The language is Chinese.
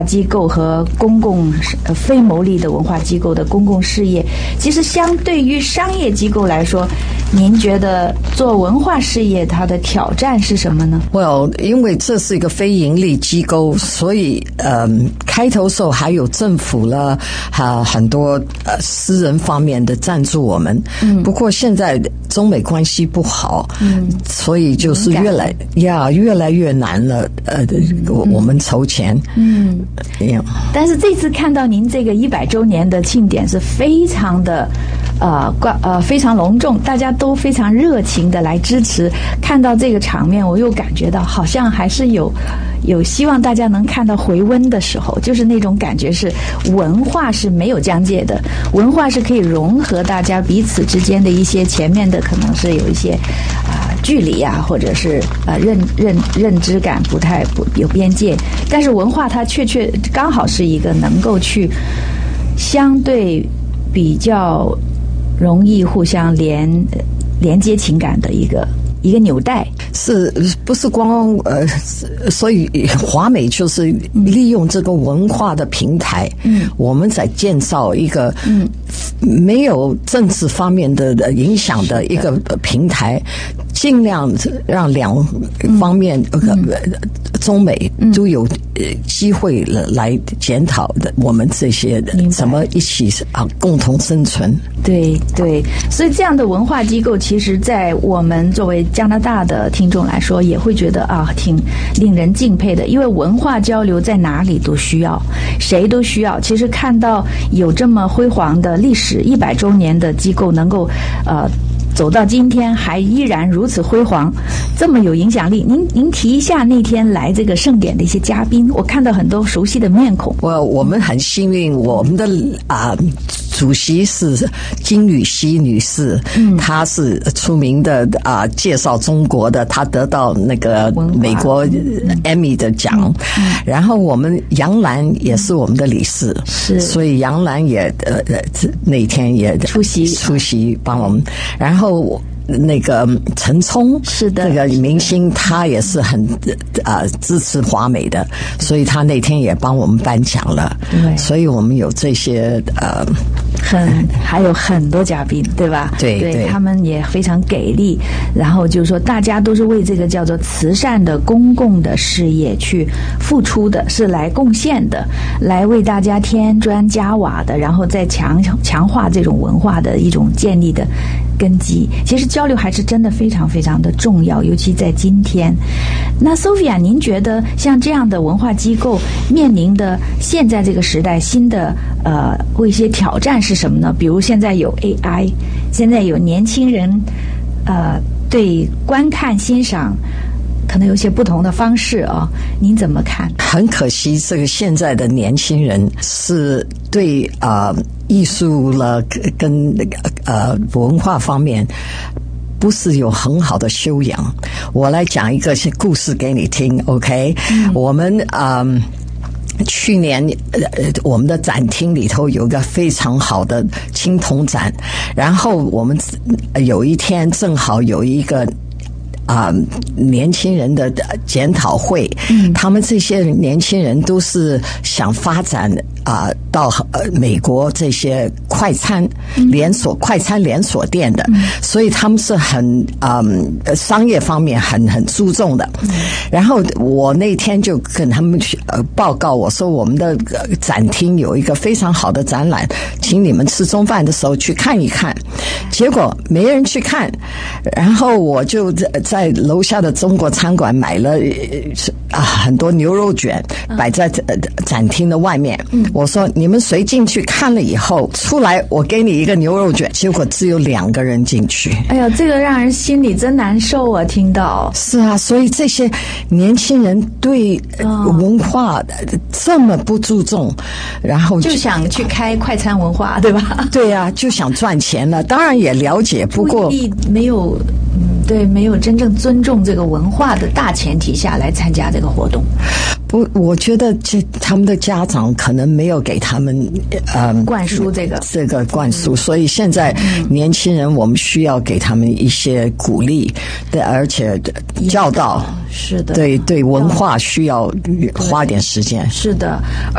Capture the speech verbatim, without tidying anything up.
机构和公共呃非牟利的文化机构的公共事业，其实相对于商业机构来说，您觉得做文化事业它的挑战是什么呢？ Well， 因为这是一个非盈利机构，所以呃，开头时候还有政府了，哈，很多呃私人方面的赞助我们。嗯，不过现在中美关系不好，嗯，所以就是越来呀越来越难了。呃，我我们筹钱，嗯。 但是这次看到您这个一百周年的庆典是非常的呃呃非常隆重，大家都非常热情的来支持。看到这个场面，我又感觉到好像还是有有希望大家能看到回温的时候，就是那种感觉是文化是没有疆界的，文化是可以融合大家彼此之间的一些前面的可能是有一些啊、呃、距离啊，或者是呃认认认知感不太不有边界，但是文化它确确刚好是一个能够去相对比较容易互相连连接情感的一个一个纽带。 是不是光呃，所以华美就是利用这个文化的平台，嗯，我们在建造一个嗯没有政治方面的影响的一个平台，尽量让两方面、嗯呃、中美都有机会来检讨的我们这些怎么一起啊共同生存。 对对，所以这样的文化机构，其实在我们作为加拿大的听众来说，也会觉得啊，挺令人敬佩的。因为文化交流在哪里都需要，谁都需要。其实看到有这么辉煌的历史，一百周年的机构能够呃走到今天还依然如此辉煌，这么有影响力。您您提一下那天来这个盛典的一些嘉宾，我看到很多熟悉的面孔。 我我们很幸运，我们的啊、呃、主席是金宇熙女士，嗯，她是出名的啊、呃、介绍中国的，她得到那个美国 Emmy 的奖、嗯嗯。然后我们杨澜也是我们的理事，是，所以杨澜也呃呃那天也出席出席帮我们，然后。后那个陈冲是的， 这个明星他也是很啊、呃、支持华美的，所以他那天也帮我们颁奖了。对，所以我们有这些呃， 很还有很多嘉宾，对吧？ 对 对, 对，他们也非常给力。然后就是说，大家都是为这个叫做慈善的公共的事业去付出的，是来贡献的，来为大家添砖加瓦的，然后再强强化这种文化的一种建立的根基。其实交流还是真的非常非常的重要，尤其在今天。那 Sophia， 您觉得像这样的文化机构面临的现在这个时代新的呃一些挑战是什么呢？比如现在有 A I， 现在有年轻人呃对观看欣赏可能有些不同的方式啊、哦，您怎么看？ 很可惜，这个现在的年轻人是对啊、呃、艺术了跟那个呃文化方面不是有很好的修养。我来讲一个故事给你听 ，OK？、嗯、我们啊。呃去年呃我们的展厅里头有一个非常好的青铜展，然后我们有一天正好有一个啊、呃，年轻人的检讨会、嗯，他们这些年轻人都是想发展啊、呃、到呃美国这些快餐连锁、嗯、快餐连锁店的、嗯，所以他们是很啊、呃、商业方面很很注重的、嗯。然后我那天就跟他们去呃报告，我说我们的展厅有一个非常好的展览，请你们吃中饭的时候去看一看。结果没人去看，然后我就在楼下的中国餐馆买了啊很多牛肉卷，摆在展厅的外面。嗯、我说你们谁进去看了以后出来，我给你一个牛肉卷。结果只有两个人进去。 哎呀，这个让人心里真难受啊！听到是啊，所以这些年轻人对文化这么不注重，哦、然后就, 就想去开快餐文化，对吧？ 对啊，就想赚钱了。当然也了解，不过没有，嗯，对，没有真正们尊重这个文化的大前提下来参加这个活动。 不，我觉得这他们的家长可能没有给他们呃灌输这个这个灌输，所以现在年轻人我们需要给他们一些鼓励的，而且教导， 是的， 对对文化需要花点时间。 是的。